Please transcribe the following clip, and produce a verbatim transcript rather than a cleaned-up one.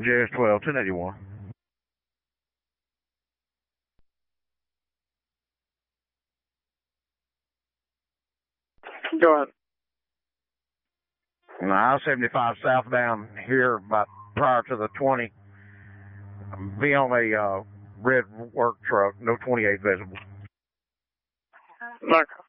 J S twelve, ten eighty-one. Go ahead. I seventy-five southbound here, about prior to the twenty. Be on a uh, red work truck, no twenty-eight visible. Okay.